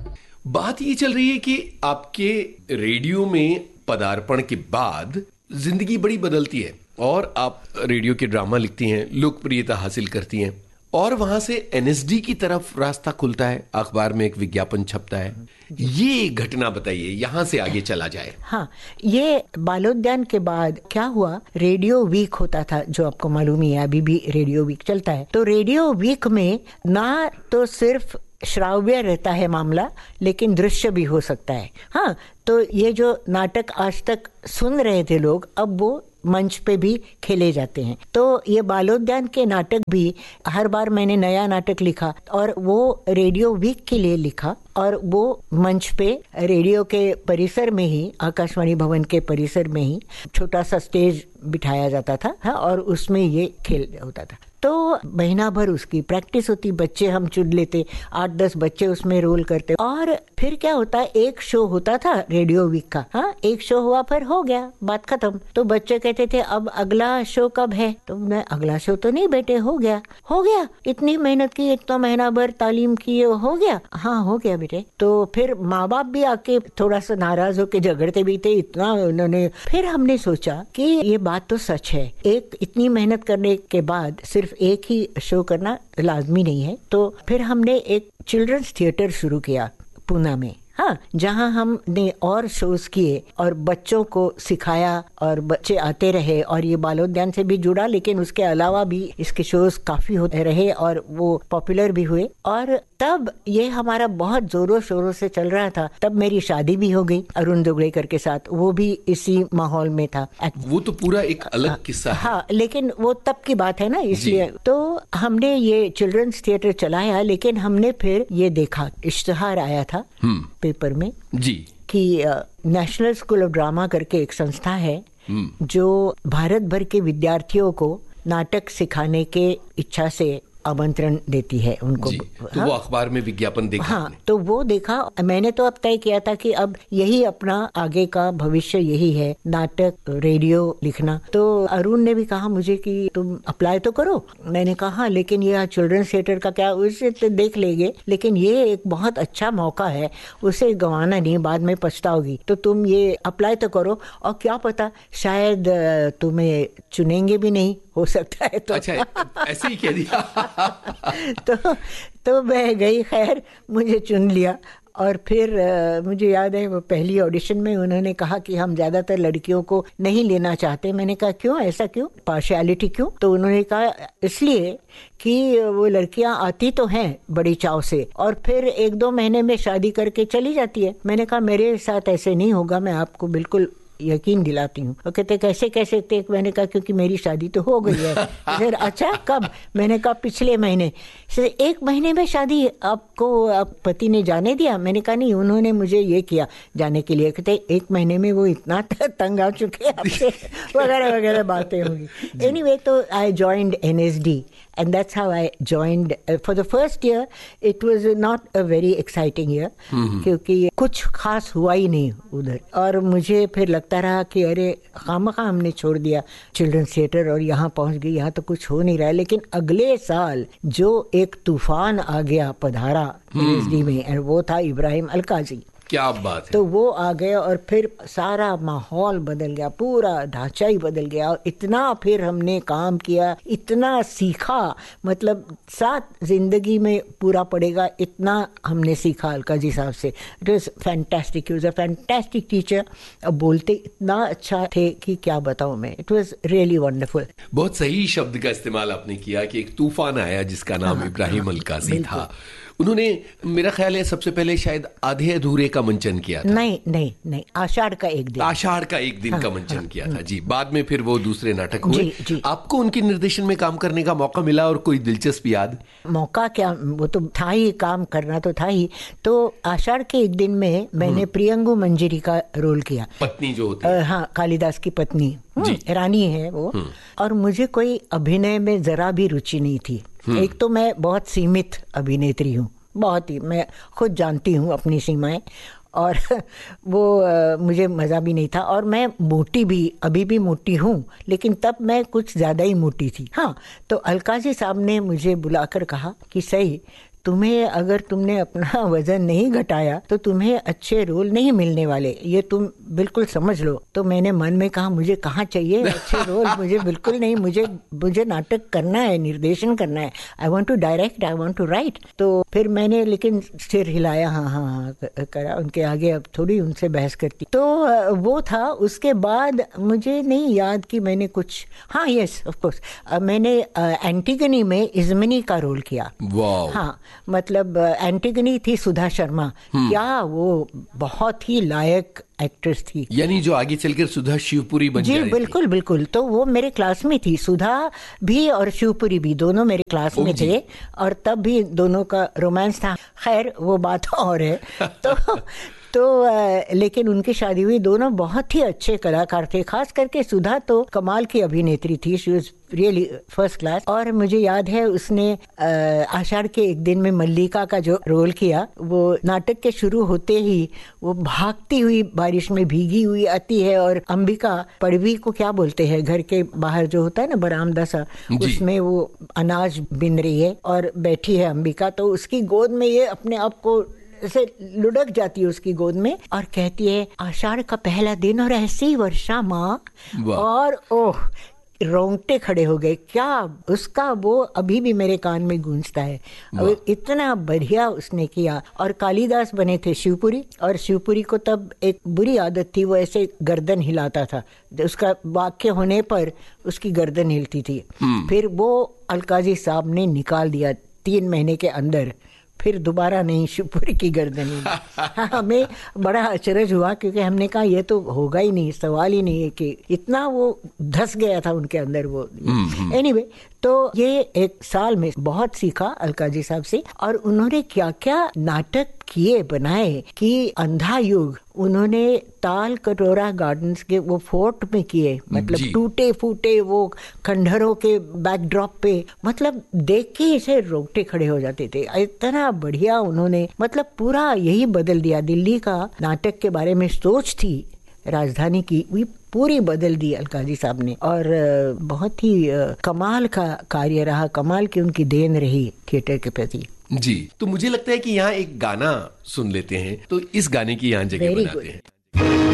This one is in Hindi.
बात ये चल रही है कि आपके रेडियो में पदार्पण के बाद जिंदगी बड़ी बदलती है और आप रेडियो के ड्रामा लिखती हैं, लोकप्रियता हासिल करती हैं और वहां से एनएसडी की तरफ रास्ता खुलता है, अखबार में एक विज्ञापन छपता है। ये घटना बताइए, यहां से आगे चला जाए। हाँ, ये बालोद्यान के बाद क्या हुआ, रेडियो वीक होता था, जो आपको मालूम ही है, अभी भी रेडियो वीक चलता है। तो रेडियो वीक में ना तो सिर्फ श्राव्य रहता है मामला, लेकिन दृश्य भी हो सकता है। हाँ, तो ये जो नाटक आज तक सुन रहे थे लोग, अब वो मंच पे भी खेले जाते हैं। तो ये बालोद्यान के नाटक भी, हर बार मैंने नया नाटक लिखा और वो रेडियो वीक के लिए लिखा, और वो मंच पे रेडियो के परिसर में ही, आकाशवाणी भवन के परिसर में ही छोटा सा स्टेज बिठाया जाता था। हाँ, और उसमें ये खेल होता था। तो महीना भर उसकी प्रैक्टिस होती, बच्चे हम चुन लेते, 8-10 बच्चे उसमें रोल करते, और फिर क्या होता, एक शो होता था रेडियो वीक का। हाँ, एक शो हुआ, फिर हो गया, बात खत्म। तो बच्चे कहते थे अब अगला शो कब है? तो मैं, अगला शो तो नहीं बेटे, हो गया, इतनी मेहनत की, इतना महीना भर तालीम की, हो गया। हाँ, हो गया बेटे। तो फिर माँ बाप भी आके थोड़ा सा नाराज होके झगड़ते भी थे, इतना उन्होंने। फिर हमने सोचा कि ये बात तो सच है, एक इतनी मेहनत करने के बाद सिर्फ एक ही शो करना लाजमी नहीं है। तो फिर हमने एक चिल्ड्रंस थिएटर शुरू किया पूना में। हाँ, जहाँ हमने और शोज किए और बच्चों को सिखाया और बच्चे आते रहे, और ये बालोद्यान से भी जुड़ा, लेकिन उसके अलावा भी इसके शोज काफी होते रहे और वो पॉपुलर भी हुए। और तब ये हमारा बहुत जोरों शोरों से चल रहा था। तब मेरी शादी भी हो गई अरुण दुगड़ेकर के साथ, वो भी इसी माहौल में था। वो तो पूरा एक अलग किस्सा है। हाँ, लेकिन वो तब की बात है ना, इसलिए तो हमने ये चिल्ड्रंस थिएटर चलाया। लेकिन हमने फिर ये देखा, इश्तिहार आया था पेपर में जी कि नेशनल स्कूल ऑफ ड्रामा करके एक संस्था है जो भारत भर के विद्यार्थियों को नाटक सिखाने के इच्छा से आमंत्रण देती है उनको। तो हाँ? वो अखबार में विज्ञापन देखा। हाँ, तो वो देखा। मैंने तो अब तय किया था कि अब यही अपना आगे का भविष्य यही है, नाटक, रेडियो लिखना। तो अरुण ने भी कहा मुझे कि तुम अप्लाई तो करो। मैंने कहा हाँ, लेकिन ये चिल्ड्रंस थिएटर का क्या, उसे तो देख लेंगे, लेकिन ये एक बहुत अच्छा मौका है, उसे गंवाना नहीं, बाद में पछताओगी। तो तुम ये अप्लाई तो करो, और क्या पता शायद तुम्हें चुनेंगे भी नहीं, हो सकता है। तो अच्छा, ऐसे ही कह दिया। तो मैं गई, खैर मुझे चुन लिया। और फिर मुझे याद है वो पहली ऑडिशन में उन्होंने कहा कि हम ज्यादातर लड़कियों को नहीं लेना चाहते। मैंने कहा क्यों, ऐसा क्यों, पार्शियलिटी क्यों? तो उन्होंने कहा इसलिए कि वो लड़कियां आती तो हैं बड़ी चाव से और फिर 1-2 महीने में शादी करके चली जाती है। मैंने कहा मेरे साथ ऐसे नहीं होगा, मैं आपको बिल्कुल यकीन दिलाती हूँ। वो कहते कैसे थे? मैंने कहा क्योंकि मेरी शादी तो हो गई है। फिर अच्छा कब? मैंने कहा पिछले महीने। 1 महीने में शादी आपको आप पति ने जाने दिया? मैंने कहा नहीं, उन्होंने मुझे ये किया जाने के लिए। कहते 1 महीने में वो इतना तंग आ चुके हैं आपसे, वगैरह वगैरह बातें होंगी। एनीवे, तो I joined NSD and that's how I joined. For the first year it was not a very exciting year क्योंकि कुछ खास हुआ ही नहीं उधर, और मुझे फिर लगता रहा कि अरे खामखा हमने छोड़ दिया चिल्ड्रंस थिएटर और यहाँ पहुँच गई, यहाँ तो कुछ हो नहीं रहा है। लेकिन अगले साल जो एक तूफान आ गया, पधारा एनएसडी में, और वो था इब्राहिम अलकाजी। क्या बात है। तो वो आ गए और फिर सारा माहौल बदल गया, पूरा ढांचा ही बदल गया। और इतना फिर हमने काम किया, इतना सीखा, मतलब साथ जिंदगी में पूरा पड़ेगा इतना हमने सीखा अलकाजी साहब से। It was fantastic, he was a fantastic teacher. अब बोलते इतना अच्छा थे कि क्या बताऊं मैं। It was really wonderful. बहुत सही शब्द का इस्तेमाल आपने किया कि एक तूफान आया जिसका नाम इब्राहिम अलकाजी था। उन्होंने मेरा ख्याल है सबसे पहले शायद आधे अधूरे का मंचन किया था। नहीं, आषाढ़ का एक दिन का मंचन किया था जी। बाद में फिर वो दूसरे नाटक हुए। जी। आपको उनके निर्देशन में काम करने का मौका मिला और कोई दिलचस्प याद? मौका क्या, वो तो था ही, काम करना तो था ही। तो आषाढ़ के एक दिन में मैंने प्रियंगु मंजरी का रोल किया, पत्नी जो होती है। हाँ, कालिदास की पत्नी, रानी है वो। और मुझे कोई अभिनय में जरा भी रुचि नहीं थी। एक तो मैं बहुत सीमित अभिनेत्री हूँ, बहुत ही, मैं खुद जानती हूँ अपनी सीमाएं, और वो मुझे मज़ा भी नहीं था। और मैं मोटी भी, अभी भी मोटी हूँ, लेकिन तब मैं कुछ ज़्यादा ही मोटी थी। हाँ, तो अलकाजी साहब ने मुझे बुलाकर कहा कि सही, तुम्हें अगर तुमने अपना वजन नहीं घटाया तो तुम्हें अच्छे रोल नहीं मिलने वाले, ये तुम बिल्कुल समझ लो। तो मैंने मन में कहा मुझे कहाँ चाहिए अच्छे रोल, मुझे बिल्कुल नहीं, मुझे नाटक करना है, निर्देशन करना है, I want to direct, I want to right. तो फिर मैंने लेकिन सिर हिलाया, हाँ करा, उनके आगे अब थोड़ी उनसे बहस करती। तो वो था। उसके बाद मुझे नहीं याद कि मैंने कुछ, हाँ यस ऑफ कोर्स, मैंने एंटिगनी में इज़्मिनी का रोल किया। हाँ, मतलब एंटिगनी थी सुधा शर्मा, क्या वो बहुत ही लायक एक्ट्रेस थी, यानी जो आगे चलकर सुधा शिवपुरी बन जी बिल्कुल बिल्कुल। तो वो मेरे क्लास में थी, सुधा भी और शिवपुरी भी, दोनों मेरे क्लास में थे, और तब भी दोनों का रोमांस था। खैर वो बात और है। तो लेकिन उनकी शादी हुई, दोनों बहुत ही अच्छे कलाकार थे, खास करके सुधा तो कमाल की अभिनेत्री थी, she was really first class. और मुझे याद है उसने आषाढ़ के एक दिन में मल्लिका का जो रोल किया, वो नाटक के शुरू होते ही वो भागती हुई बारिश में भीगी हुई आती है, और अंबिका, पड़वी को क्या बोलते हैं, घर के बाहर जो होता है ना बरामदा सा, उसमें वो अनाज बिन रही है और बैठी है अंबिका, तो उसकी गोद में ये अपने आप को ऐसे लुढ़क जाती है उसकी गोद में और कहती है आषाढ़ का पहला दिन और ऐसी वर्षा माँ, और ओह रोंगटे खड़े हो गए। क्या उसका वो अभी भी मेरे कान में गूंजता है, इतना बढ़िया उसने किया। और कालिदास बने थे शिवपुरी, और शिवपुरी को तब एक बुरी आदत थी, वो ऐसे गर्दन हिलाता था, उसका वाक्य होने पर उसकी गर्दन हिलती थी। फिर वो अलकाजी साहब ने निकाल दिया 3 महीने के अंदर, फिर दोबारा नहीं शिवपुरी की गर्दन। हमें बड़ा अचरज हुआ, क्योंकि हमने कहा ये तो होगा ही नहीं, सवाल ही नहीं है, कि इतना वो धस गया था उनके अंदर वो। एनीवे, तो ये 1 साल में बहुत सीखा अलकाजी साहब से, और उन्होंने क्या क्या नाटक किए बनाए कि अंधा युग उन्होंने ताल कटोरा गार्डन्स के वो फोर्ट में किए, मतलब टूटे फूटे वो खंडहरों के बैकड्रॉप पे, मतलब देख के इसे रोंगटे खड़े हो जाते थे, इतना बढ़िया उन्होंने, मतलब पूरा यही बदल दिया। दिल्ली का नाटक के बारे में सोच थी राजधानी की, वो पूरी बदल दी अलकाजी साहब ने, और बहुत ही कमाल का कार्य रहा, कमाल की उनकी देन रही थिएटर के प्रति। जी, तो मुझे लगता है कि यहाँ एक गाना सुन लेते हैं, तो इस गाने की यहाँ जगह बनाते हैं।